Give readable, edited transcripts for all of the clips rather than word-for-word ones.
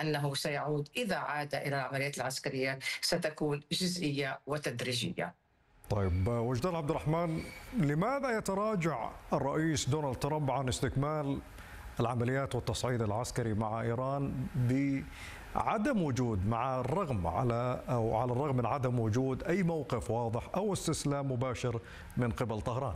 أنه سيعود إذا عاد إلى العمليات العسكرية ستكون جزئية وتدريجية. طيب وجدان عبد الرحمن، لماذا يتراجع الرئيس دونالد ترامب عن استكمال العمليات والتصعيد العسكري مع إيران بعدم وجود، على الرغم من عدم وجود أي موقف واضح أو استسلام مباشر من قبل طهران؟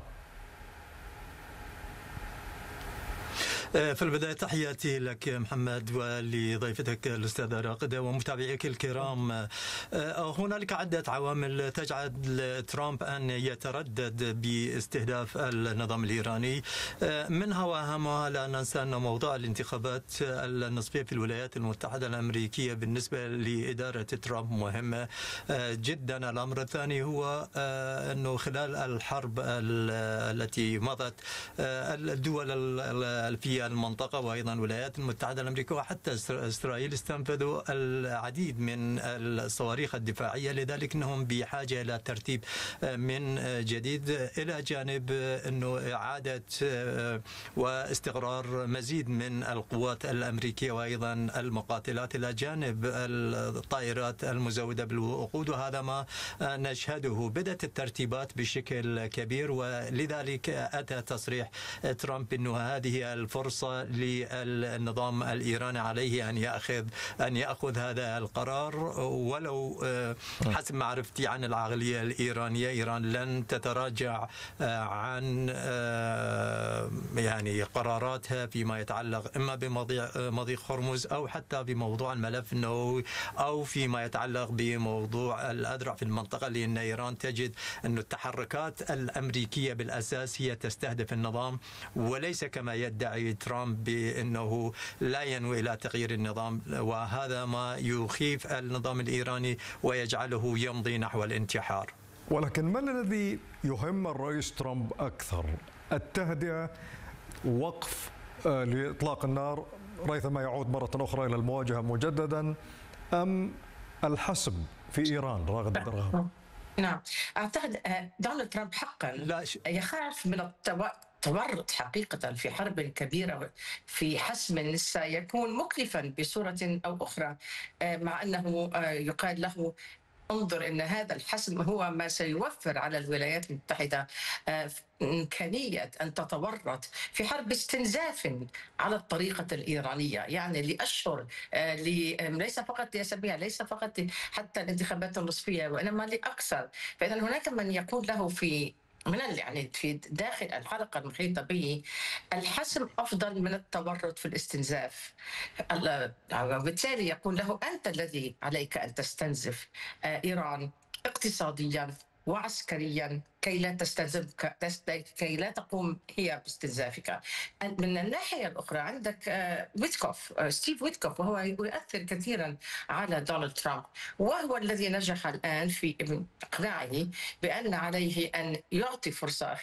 في البداية تحياتي لك محمد ولضيفتك الأستاذة راقدة ومتابعيك الكرام. هنالك عدة عوامل تجعل ترامب أن يتردد باستهداف النظام الإيراني، منها وأهمها لا ننسى أن موضوع الانتخابات النصفية في الولايات المتحدة الأمريكية بالنسبة لإدارة ترامب مهمة جدا. الأمر الثاني هو أنه خلال الحرب التي مضت الدول في المنطقة وأيضا الولايات المتحدة الأمريكية وحتى إسرائيل استنفذوا العديد من الصواريخ الدفاعية، لذلك أنهم بحاجة إلى ترتيب من جديد، إلى جانب أنه إعادة واستقرار مزيد من القوات الأمريكية وأيضا المقاتلات، إلى جانب الطائرات المزودة بالوقود. وهذا ما نشهده، بدأت الترتيبات بشكل كبير، ولذلك أتى تصريح ترامب أنه هذه الفرصة للنظام الإيراني عليه أن يأخذ هذا القرار، ولو حسب معرفتي عن العقلية الإيرانية إيران لن تتراجع عن قراراتها فيما يتعلق إما بمضيق هرمز أو حتى بموضوع الملف النووي أو فيما يتعلق بموضوع الأذرع في المنطقة، لأن إيران تجد أن التحركات الأمريكية بالأساس هي تستهدف النظام، وليس كما يدعي ترامب بأنه لا ينوي إلى تغيير النظام، وهذا ما يخيف النظام الإيراني ويجعله يمضي نحو الانتحار. ولكن ما الذي يهم الرئيس ترامب أكثر؟ التهدئة، وقف لإطلاق النار ريثما يعود مرة أخرى إلى المواجهة مجددا، أم الحسم في إيران راغد الدرغام؟ نعم، أعتقد دونالد ترامب حقا يخاف من التورط حقيقة في حرب كبيرة في حسم سيكون مكلفا بصورة أو أخرى، مع أنه يقال له انظر أن هذا الحسم هو ما سيوفر على الولايات المتحدة إمكانية أن تتورط في حرب استنزاف على الطريقة الإيرانية، يعني لأشهر، ليس فقط لأسابيع، ليس فقط حتى الانتخابات النصفية، وإنما لأكثر. فإذا هناك من يقول له في داخل الحلقة المحيطة به الحسم أفضل من التورط في الاستنزاف، وبالتالي يقول له أنت الذي عليك أن تستنزف إيران اقتصاديا وعسكريا كي لا تستنزفك، كي لا تقوم هي باستنزافك. من الناحية الأخرى عندك ستيف ويتكوف، وهو يؤثر كثيرا على دونالد ترامب، وهو الذي نجح الآن في إقناعه بأن عليه أن يعطي فرصة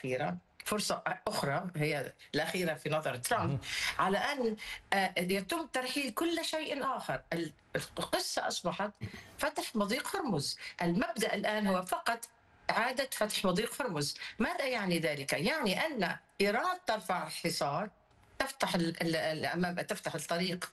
أخرى هي الأخيرة في نظر ترامب، على أن يتم ترحيل كل شيء آخر. القصة أصبحت فتح مضيق هرمز، المبدأ الآن هو فقط إعادة فتح مضيق هرمز. ماذا يعني ذلك؟ يعني أن إيران ترفع الحصار، تفتح الطريق،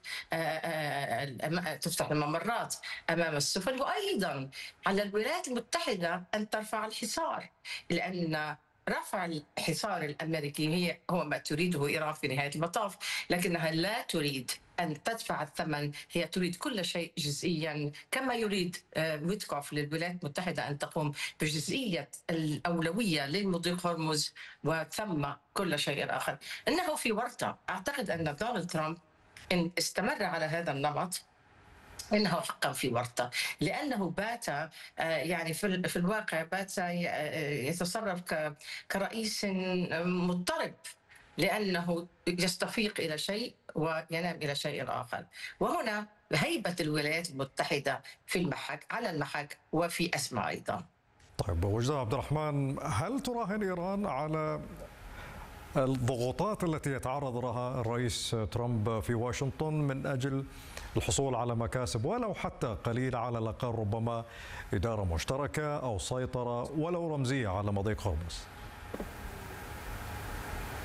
تفتح الممرات أمام السفن، وأيضا على الولايات المتحدة أن ترفع الحصار، لأن رفع الحصار الأمريكي هو ما تريده إيران في نهاية المطاف، لكنها لا تريد أن تدفع الثمن، هي تريد كل شيء جزئيا، كما يريد ويتكوف للولايات المتحدة أن تقوم بجزئية الأولوية للمضيق هرمز وثم كل شيء آخر. إنه في ورطة. أعتقد أن دونالد ترامب إن استمر على هذا النمط إنه حقا في ورطة، لأنه بات في الواقع بات يتصرف كرئيس مضطرب، لأنه يستفيق إلى شيء وينام إلى شيء آخر. وهنا هيبة الولايات المتحدة على المحك وفي أسماء أيضا. طيب وجدان عبد الرحمن، هل تراهن إيران على الضغوطات التي يتعرض لها الرئيس ترامب في واشنطن من أجل الحصول على مكاسب ولو حتى قليلة، على الأقل ربما إدارة مشتركة أو سيطرة ولو رمزية على مضيق هرمز؟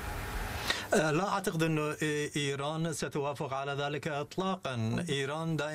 لا أعتقد أن إيران ستوافق على ذلك إطلاقا. إيران